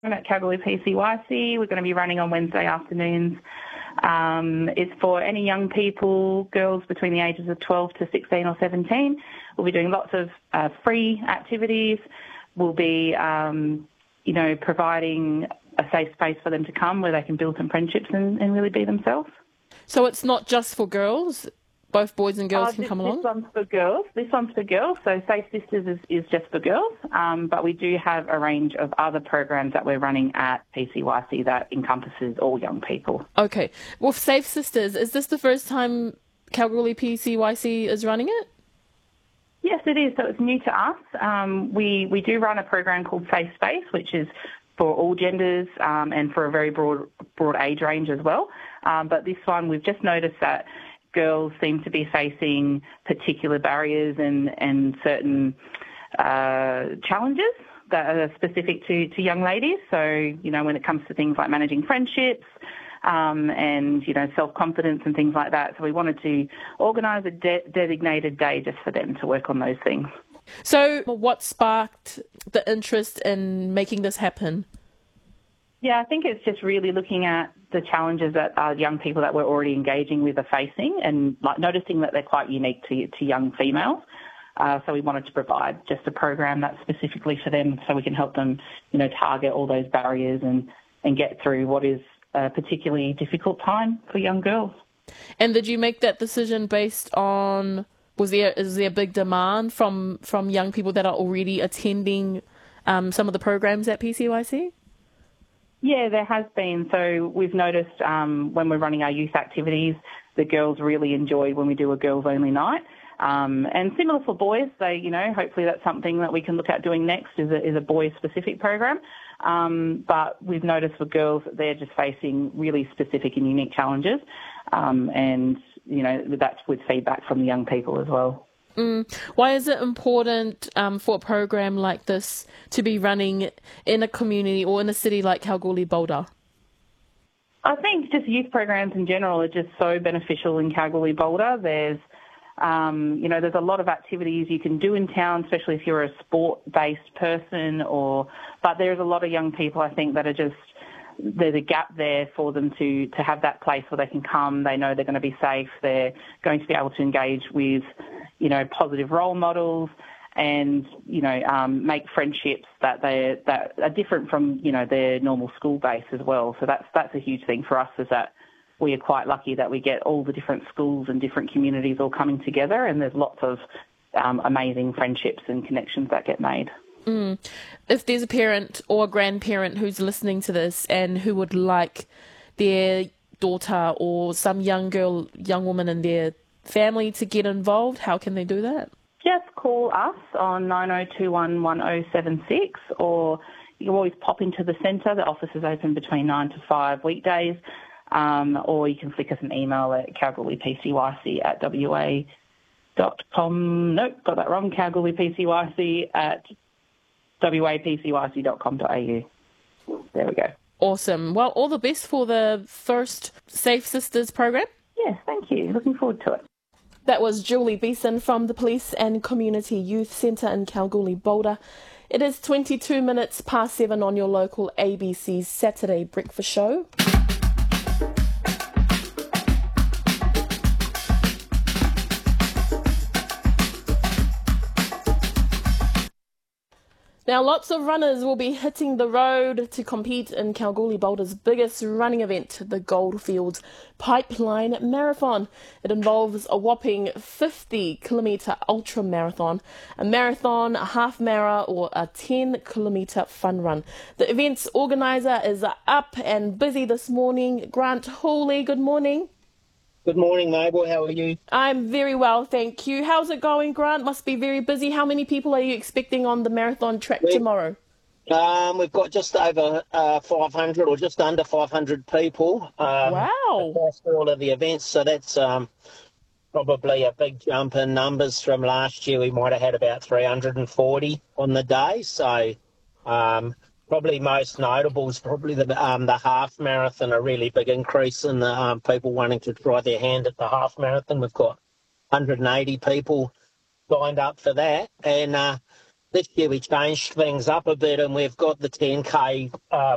At Kalgoorlie PCYC. We're going to be running on Wednesday afternoons. It's for any young people, girls between the ages of 12 to 16 or 17. We'll be doing lots of free activities. We'll be, providing a safe space for them to come where they can build some friendships and really be themselves. So it's not just for girls? Both boys and girls can come along? This one's for girls. So Safe Sisters is just for girls. But we do have a range of other programs that we're running at PCYC that encompasses all young people. Okay. Well, Safe Sisters, is this the first time Kalgoorlie PCYC is running it? Yes, it is. So it's new to us. We do run a program called Safe Space, which is for all genders and for a very broad age range as well. But this one, we've just noticed that girls seem to be facing particular barriers and certain challenges that are specific to young ladies. So, when it comes to things like managing friendships and, self-confidence and things like that. So we wanted to organise a designated day just for them to work on those things. So what sparked the interest in making this happen? Yeah, I think it's just really looking at the challenges that young people that we're already engaging with are facing and noticing that they're quite unique to young females. So we wanted to provide just a program that's specifically for them so we can help them, target all those barriers and get through what is a particularly difficult time for young girls. And did you make that decision based on, is there a big demand from young people that are already attending some of the programs at PCYC? Yeah, there has been. So we've noticed when we're running our youth activities, the girls really enjoy when we do a girls-only night. And similar for boys, they, hopefully that's something that we can look at doing next is a boys-specific program. But we've noticed for girls, they're just facing really specific and unique challenges. And, that's with feedback from the young people as well. Why is it important for a program like this to be running in a community or in a city like Kalgoorlie-Boulder? I think just youth programs in general are just so beneficial in Kalgoorlie-Boulder. There's a lot of activities you can do in town, especially if you're a sport-based person. But there's a lot of young people, I think, that are just there's a gap there for them to have that place where they can come. They know they're going to be safe. They're going to be able to engage with, positive role models and, make friendships that are different from, their normal school base as well. So that's a huge thing for us is that we are quite lucky that we get all the different schools and different communities all coming together and there's lots of amazing friendships and connections that get made. If there's a parent or a grandparent who's listening to this and who would like their daughter or some young woman in their family to get involved, how can they do that? Just call us on 9021 1076 or you can always pop into the centre. The office is open between 9 to 5 weekdays or you can flick us an email at kalgoorliepcyc@wa.com. Nope, got that wrong. kalgoorliepcyc@wapcyc.com.au. There we go. Awesome. Well, all the best for the first Safe Sisters program. Yes, thank you. Looking forward to it. That was Julie Beeson from the Police and Community Youth Centre in Kalgoorlie-Boulder. It is 22 minutes past 7 on your local ABC Saturday Breakfast Show. Now, lots of runners will be hitting the road to compete in Kalgoorlie-Boulder's biggest running event, the Goldfields Pipeline Marathon. It involves a whopping 50-kilometre ultra marathon, a marathon, a half mara, or a 10-kilometre fun run. The event's organiser is up and busy this morning. Grant Hawley, good morning. Good morning, Mabel. How are you? I'm very well, thank you. How's it going, Grant? Must be very busy. How many people are you expecting on the marathon track tomorrow? We've got just over 500 or just under 500 people across all of the events. So that's probably a big jump in numbers from last year. We might have had about 340 on the day. So probably most notable is probably the half marathon, a really big increase in the people wanting to try their hand at the half marathon. We've got 180 people signed up for that. And this year we changed things up a bit and we've got the 10K